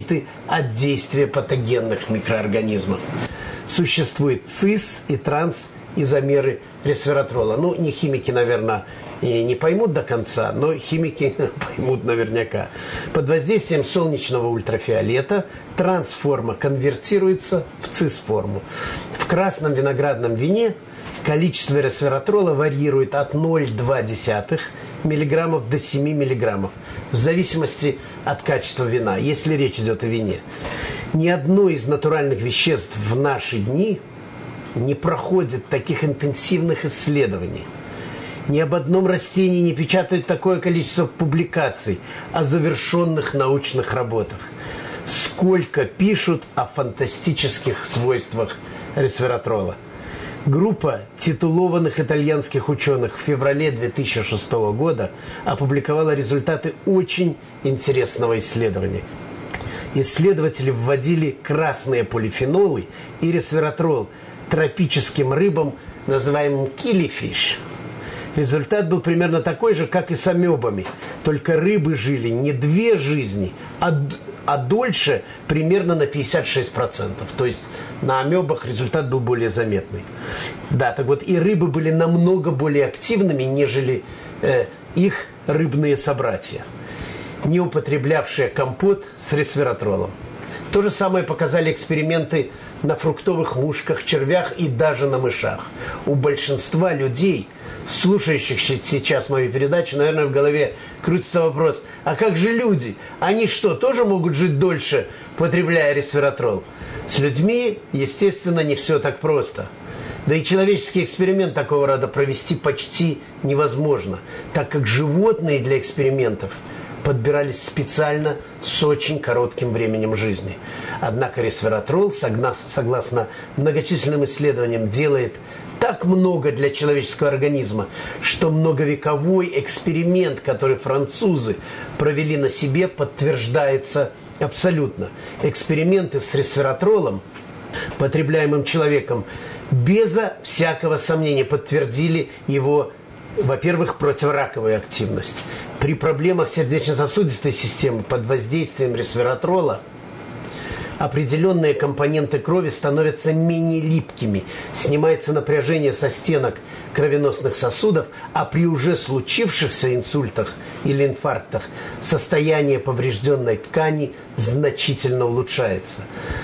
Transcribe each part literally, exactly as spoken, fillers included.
защиты от действия патогенных микроорганизмов. Существует цис и трансизомеры ресвератрола. Ну, не химики, наверное, и не поймут до конца, но химики поймут наверняка. Под воздействием солнечного ультрафиолета трансформа конвертируется в цис-форму. В красном виноградном вине количество ресвератрола варьирует от ноль целых две десятых миллиграммов до семи миллиграммов, в зависимости от качества вина, если речь идет о вине. Ни одно из натуральных веществ в наши дни не проходит таких интенсивных исследований. Ни об одном растении не печатают такое количество публикаций о завершенных научных работах. Сколько пишут о фантастических свойствах ресвератрола. Группа титулованных итальянских ученых в феврале две тысячи шестого года опубликовала результаты очень интересного исследования. Исследователи вводили красные полифенолы и ресвератрол тропическим рыбам, называемым киллифиш. Результат был примерно такой же, как и с амебами. Только рыбы жили не две жизни, а, а дольше примерно на пятьдесят шесть процентов. То есть на амебах результат был более заметный. Да, так вот, и рыбы были намного более активными, нежели э, их рыбные собратья, не употреблявшие компот с ресвератролом. То же самое показали эксперименты на фруктовых мушках, червях и даже на мышах. У большинства людей, слушающих сейчас мою передачу, наверное, в голове крутится вопрос: а как же люди? Они что, тоже могут жить дольше, потребляя ресвератрол? С людьми, естественно, не все так просто. Да и человеческий эксперимент такого рода провести почти невозможно, так как животные для экспериментов подбирались специально с очень коротким временем жизни. Однако ресвератрол, согласно многочисленным исследованиям, делает так много для человеческого организма, что многовековой эксперимент, который французы провели на себе, подтверждается абсолютно. Эксперименты с ресвератролом, потребляемым человеком, безо всякого сомнения подтвердили его, во-первых, противораковую активность. При проблемах сердечно-сосудистой системы под воздействием ресвератрола определенные компоненты крови становятся менее липкими, снимается напряжение со стенок кровеносных сосудов, а при уже случившихся инсультах или инфарктах состояние поврежденной ткани значительно улучшается.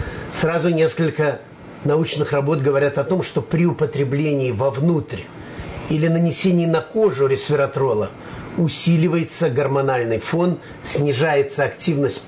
Сразу несколько научных работ говорят о том, что при употреблении вовнутрь или нанесении на кожу ресвератрола усиливается гормональный фон, снижается активность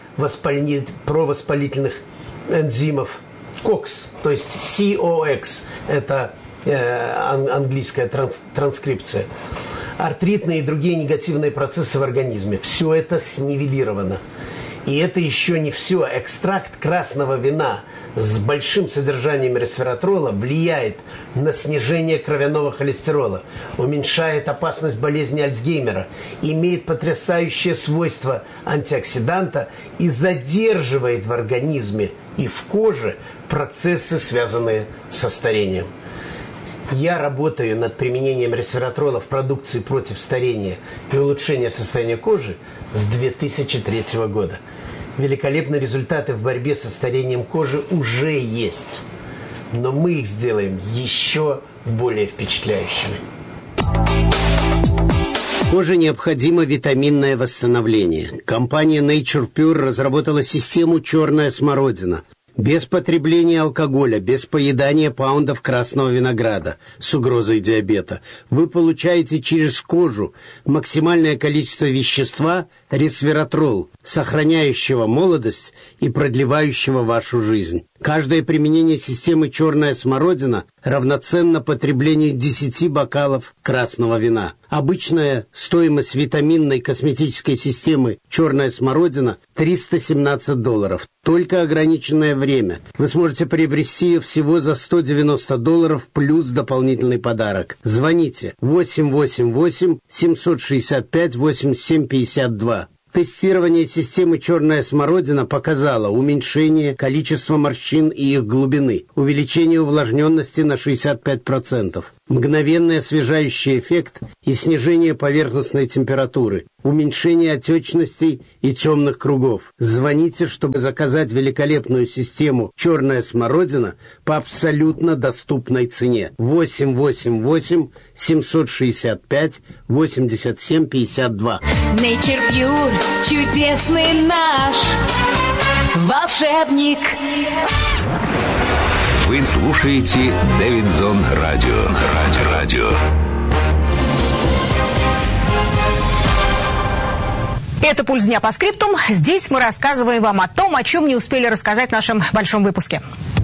провоспалительных энзимов кокс, то есть си о экс, это э, английская транс, транскрипция. Артритные и другие негативные процессы в организме. Все это снивелировано. И это еще не все. Экстракт красного вина с большим содержанием ресвератрола влияет на снижение кровяного холестерола, уменьшает опасность болезни Альцгеймера, имеет потрясающее свойство антиоксиданта и задерживает в организме и в коже процессы, связанные со старением. Я работаю над применением ресвератрола в продукции против старения и улучшения состояния кожи с две тысячи третьего года. Великолепные результаты в борьбе со старением кожи уже есть, но мы их сделаем еще более впечатляющими. Коже необходимо витаминное восстановление. Компания Nature Pure разработала систему «Черная смородина». Без потребления алкоголя, без поедания паундов красного винограда с угрозой диабета вы получаете через кожу максимальное количество вещества ресвератрол, сохраняющего молодость и продлевающего вашу жизнь. Каждое применение системы «Черная смородина» равноценно потреблению десяти бокалов красного вина. Обычная стоимость витаминной косметической системы «Черная смородина» триста семнадцать долларов. Только ограниченное время. Вы сможете приобрести ее всего за сто девяносто долларов плюс дополнительный подарок. Звоните восемь восемь восемь семь шесть пять восемьдесят семь пятьдесят два. Тестирование системы «Черная смородина» показало уменьшение количества морщин и их глубины, увеличение увлажненности на шестьдесят пять процентов, Мгновенный освежающий эффект и снижение поверхностной температуры, уменьшение отечностей и темных кругов. Звоните, чтобы заказать великолепную систему «Черная смородина» по абсолютно доступной цене. восемь восемь восемь семьсот шестьдесят пять восемьдесят семь пятьдесят два. Nature Pure, чудесный наш волшебник. Вы слушаете Дэвидсон Радио. Радио. Радио. Это «Пульс дня» по скриптум. Здесь мы рассказываем вам о том, о чем не успели рассказать в нашем большом выпуске.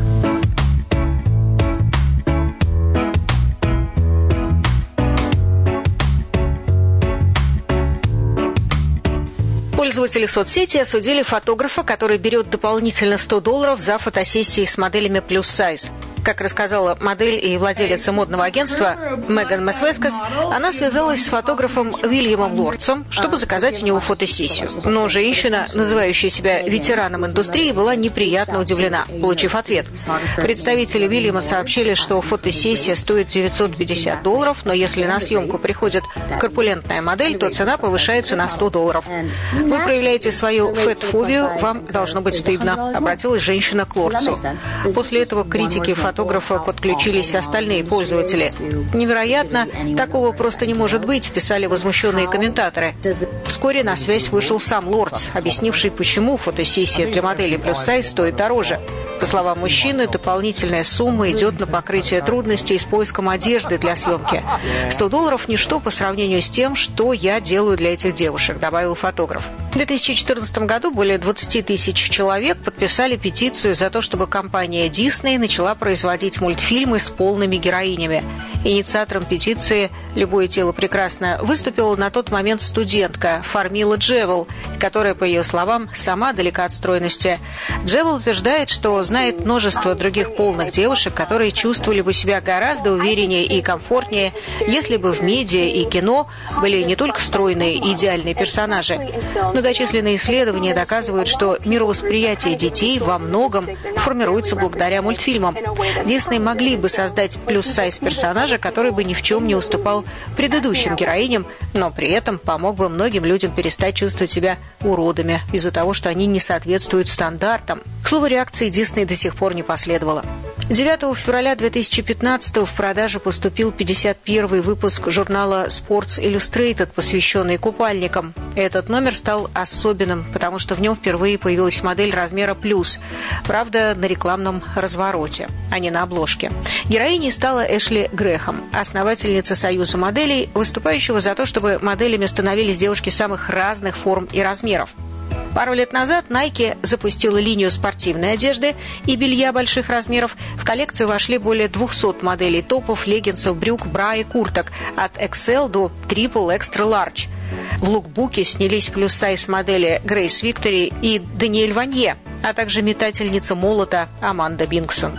Пользователи соцсети осудили фотографа, который берет дополнительно сто долларов за фотосессии с моделями плюс сайз. Как рассказала модель и владелица модного агентства Меган Месвескас, она связалась с фотографом Уильямом Лордсом, чтобы заказать у него фотосессию. Но женщина, называющая себя ветераном индустрии, была неприятно удивлена, получив ответ. Представители Уильяма сообщили, что фотосессия стоит девятьсот пятьдесят долларов, но если на съемку приходит корпулентная модель, то цена повышается на сто долларов. Вы проявляете свою фэт-фобию, вам должно быть стыдно, обратилась женщина к Лордсу. После этого критики фотографа подключились остальные пользователи. Невероятно, такого просто не может быть, писали возмущенные комментаторы. Вскоре на связь вышел сам Лордс, объяснивший, почему фотосессия для модели плюс сайз стоит дороже. По словам мужчины, дополнительная сумма идет на покрытие трудностей с поиском одежды для съемки. сто долларов – ничто по сравнению с тем, что я делаю для этих девушек, добавил фотограф. В две тысячи четырнадцатом году более двадцать тысяч человек подписали петицию за то, чтобы компания Disney начала производить мультфильмы с полными героинями. Инициатором петиции «Любое тело прекрасно» выступила на тот момент студентка Фармила Джевел, которая, по ее словам, сама далека от стройности. Джевел утверждает, что знает множество других полных девушек, которые чувствовали бы себя гораздо увереннее и комфортнее, если бы в медиа и кино были не только стройные и идеальные персонажи. Многочисленные исследования доказывают, что мировосприятие детей во многом формируется благодаря мультфильмам. Дисней могли бы создать плюс-сайз персонажа, который бы ни в чем не уступал предыдущим героиням, но при этом помог бы многим людям перестать чувствовать себя уродами из-за того, что они не соответствуют стандартам. К слову, реакции Дисней до сих пор не последовало. девятого февраля две тысячи пятнадцатого в продажу поступил пятьдесят первый выпуск журнала Sports Illustrated, посвященный купальникам. Этот номер стал особенным, потому что в нем впервые появилась модель размера плюс. Правда, на рекламном развороте, а не на обложке. Героиней стала Эшли Грэхэм, основательница Союза моделей, выступающего за то, чтобы моделями становились девушки самых разных форм и размеров. Пару лет назад Nike запустила линию спортивной одежды и белья больших размеров. В коллекцию вошли более двухсот моделей топов, леггинсов, брюк, бра и курток от икс эл до Triple Extra Large. В лукбуке снялись плюс-сайз модели Грейс Виктори и Даниэль Ванье, а также метательница молота Аманда Бингсон.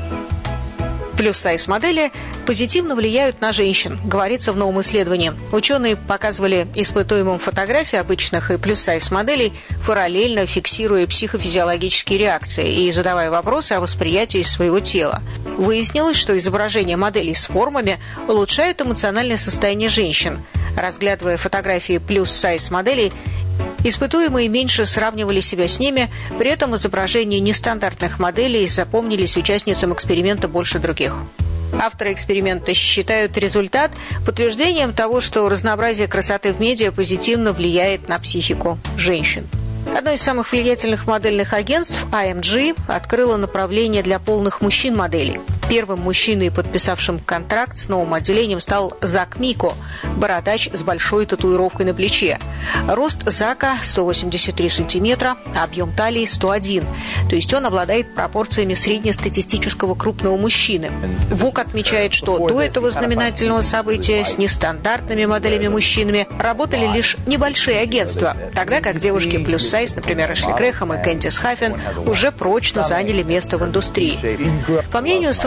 Плюс-сайз модели позитивно влияют на женщин, говорится в новом исследовании. Ученые показывали испытуемым фотографии обычных и плюс-сайз моделей, параллельно фиксируя психофизиологические реакции и задавая вопросы о восприятии своего тела. Выяснилось, что изображения моделей с формами улучшают эмоциональное состояние женщин. Разглядывая фотографии плюс-сайз моделей, испытуемые меньше сравнивали себя с ними, при этом изображения нестандартных моделей запомнились участницам эксперимента больше других. Авторы эксперимента считают результат подтверждением того, что разнообразие красоты в медиа позитивно влияет на психику женщин. Одно из самых влиятельных модельных агентств, ай эм джи, открыло направление для полных мужчин-моделей. Первым мужчиной, подписавшим контракт с новым отделением, стал Зак Мико, бородач с большой татуировкой на плече. Рост Зака сто восемьдесят три сантиметра, а объем талии сто один. То есть он обладает пропорциями среднестатистического крупного мужчины. Vogue отмечает, что до этого знаменательного события с нестандартными моделями-мужчинами работали лишь небольшие агентства, тогда как девушки плюс-сайз, например, Эшли Грэхэм и Кэндис Хаффен, уже прочно заняли место в индустрии. По мнению самого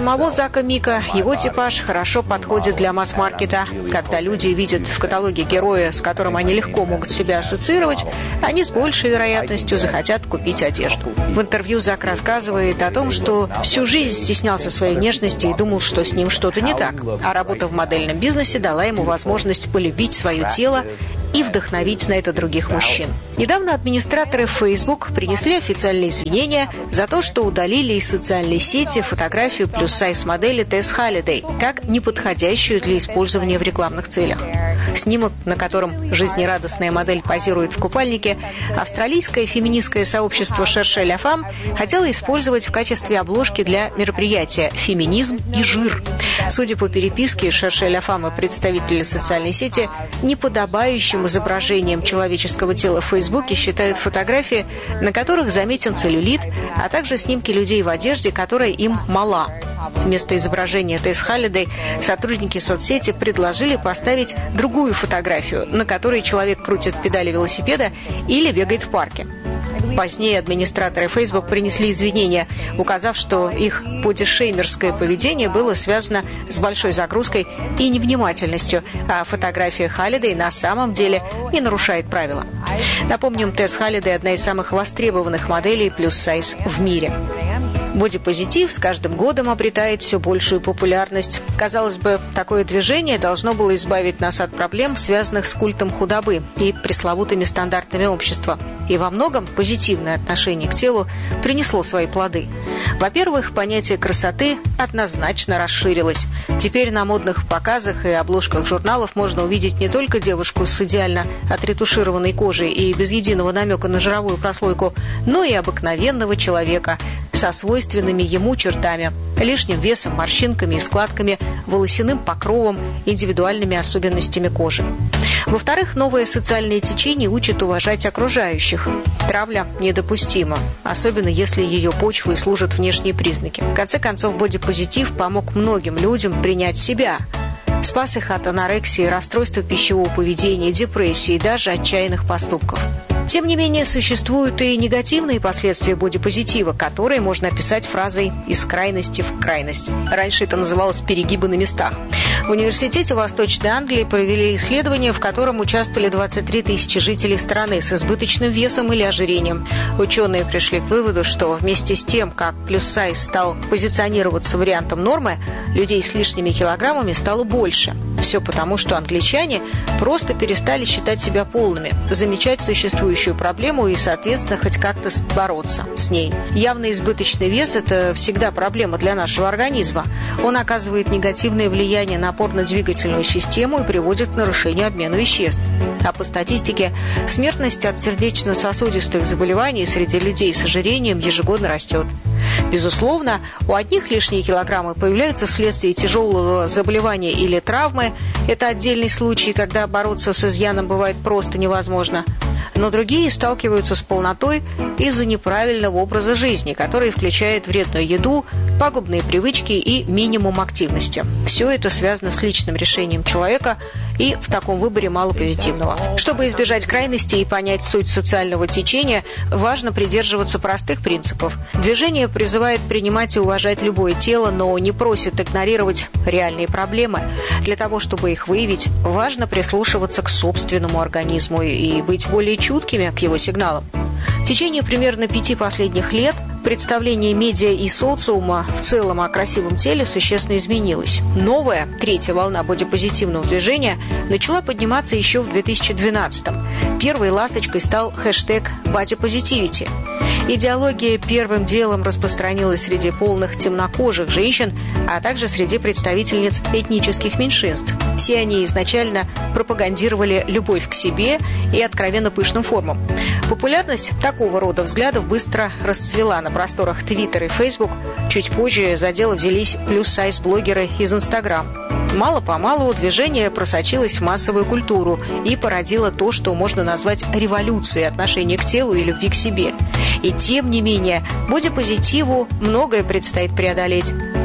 самого Зака Мика его типаж хорошо подходит для масс-маркета. Когда люди видят в каталоге героя, с которым они легко могут себя ассоциировать, они с большей вероятностью захотят купить одежду. В интервью Зак рассказывает о том, что всю жизнь стеснялся своей нежности и думал, что с ним что-то не так. А работа в модельном бизнесе дала ему возможность полюбить свое тело и вдохновить на это других мужчин. Недавно администраторы Facebook принесли официальные извинения за то, что удалили из социальной сети фотографию плюс-сайз модели Тесс Халлидей как неподходящую для использования в рекламных целях. Снимок, на котором жизнерадостная модель позирует в купальнике, австралийское феминистское сообщество Cherchez la Femme хотело использовать в качестве обложки для мероприятия «Феминизм и жир». Судя по переписке, Cherchez la Femme и представители социальной сети неподобающим изображением человеческого тела в Фейсбуке считают фотографии, на которых заметен целлюлит, а также снимки людей в одежде, которая им мала. Вместо изображения Тесс Халлидей сотрудники соцсети предложили поставить другую фотографию, на которой человек крутит педали велосипеда или бегает в парке. Позднее администраторы Facebook принесли извинения, указав, что их бодишеймерское поведение было связано с большой загрузкой и невнимательностью, а фотография Халлидей на самом деле не нарушает правила. Напомним, Тесс Халлидей – одна из самых востребованных моделей плюс-сайз в мире. Бодипозитив с каждым годом обретает все большую популярность. Казалось бы, такое движение должно было избавить нас от проблем, связанных с культом худобы и пресловутыми стандартами общества. И во многом позитивное отношение к телу принесло свои плоды. Во-первых, понятие красоты однозначно расширилось. Теперь на модных показах и обложках журналов можно увидеть не только девушку с идеально отретушированной кожей и без единого намека на жировую прослойку, но и обыкновенного человека со свойственными ему чертами, лишним весом, морщинками и складками, волосяным покровом, индивидуальными особенностями кожи. Во-вторых, новое социальное течение учит уважать окружающих. Травля недопустима, особенно если ее почвой служат внешние признаки. В конце концов, бодипозитив помог многим людям принять себя, спас их от анорексии, расстройства пищевого поведения, депрессии и даже отчаянных поступков. Тем не менее, существуют и негативные последствия бодипозитива, которые можно описать фразой «из крайности в крайность». Раньше это называлось «перегибы на местах». В университете Восточной Англии провели исследование, в котором участвовали двадцать три тысячи жителей страны с избыточным весом или ожирением. Ученые пришли к выводу, что вместе с тем, как плюс-сайз стал позиционироваться вариантом нормы, людей с лишними килограммами стало больше. Все потому, что англичане просто перестали считать себя полными, замечать существующую проблему и, соответственно, хоть как-то бороться с ней. Явный избыточный вес – это всегда проблема для нашего организма. Он оказывает негативное влияние на опорно-двигательную систему и приводит к нарушению обмена веществ. А по статистике, смертность от сердечно-сосудистых заболеваний среди людей с ожирением ежегодно растет. Безусловно, у одних лишние килограммы появляются вследствие тяжелого заболевания или травмы. Это отдельный случай, когда бороться с изъяном бывает просто невозможно. Но другие сталкиваются с полнотой из-за неправильного образа жизни, который включает вредную еду, пагубные привычки и минимум активности. Все это связано с личным решением человека, и в таком выборе мало позитивного. Чтобы избежать крайностей и понять суть социального течения, важно придерживаться простых принципов. Движение призывает принимать и уважать любое тело, но не просит игнорировать реальные проблемы. Для того, чтобы их выявить, важно прислушиваться к собственному организму и быть более чуткими к его сигналам. В течение примерно пяти последних лет представление медиа и социума в целом о красивом теле существенно изменилось. Новая, третья волна бодипозитивного движения начала подниматься еще в две тысячи двенадцатом. Первой ласточкой стал хэштег «бодипозитивити». Идеология первым делом распространилась среди полных темнокожих женщин, а также среди представительниц этнических меньшинств. Все они изначально пропагандировали любовь к себе и откровенно пышным формам. Популярность такого рода взглядов быстро расцвела на просторах Twitter и Facebook. Чуть позже за дело взялись плюс-сайз-блогеры из Instagram. Мало-помалу движение просочилось в массовую культуру и породило то, что можно назвать революцией отношения к телу и любви к себе. И тем не менее, бодипозитиву многое предстоит преодолеть.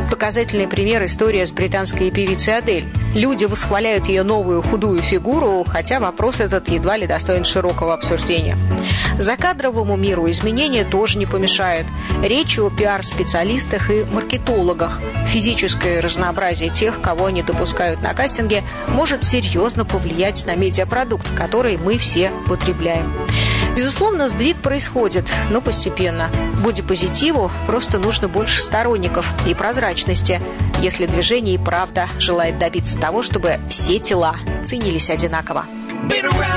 Показательный пример – история с британской певицей Адель. Люди восхваляют ее новую худую фигуру, хотя вопрос этот едва ли достоин широкого обсуждения. Закадровому миру изменения тоже не помешают. Речь о пиар-специалистах и маркетологах. Физическое разнообразие тех, кого они допускают на кастинге, может серьезно повлиять на медиапродукт, который мы все потребляем. Безусловно, сдвиг происходит, но постепенно. Бодипозитиву просто нужно больше сторонников и прозрачности, если движение и правда желает добиться того, чтобы все тела ценились одинаково.